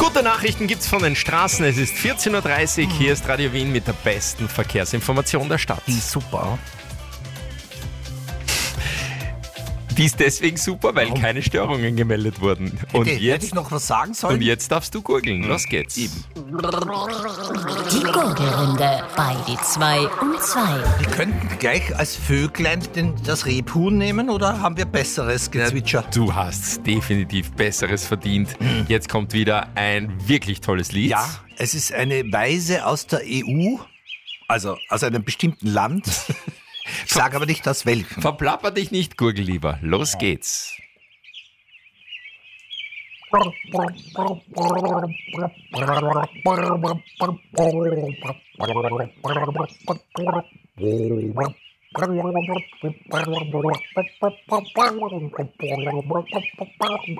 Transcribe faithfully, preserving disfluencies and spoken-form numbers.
Gute Nachrichten gibt's von den Straßen. Es ist vierzehn Uhr dreißig. Hier ist Radio Wien mit der besten Verkehrsinformation der Stadt. Die ist super. Die ist deswegen super, weil keine Störungen gemeldet wurden. Und Hätte, hätte jetzt, ich noch was sagen sollen? und jetzt darfst du gurgeln. Los geht's. Eben. Die Gurgelrunde bei die zwei um zwei. Wir könnten gleich als Vöglein den, das Rebhuhn nehmen, oder haben wir besseres Gezwitscher? Du hast definitiv Besseres verdient. Jetzt kommt wieder ein wirklich tolles Lied. Ja, es ist eine Weise aus der E U, also aus einem bestimmten Land. Ich sage aber nicht aus welchem. Verplapper dich nicht, Gurgel lieber. Los geht's.